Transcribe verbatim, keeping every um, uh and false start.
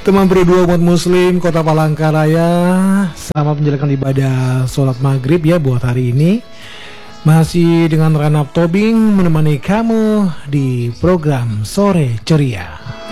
Teman berdua umat muslim Kota Palangkaraya, selamat menjalankan ibadah sholat maghrib ya buat hari ini. Masih dengan Ranap Tobing menemani kamu di program Sore Ceria.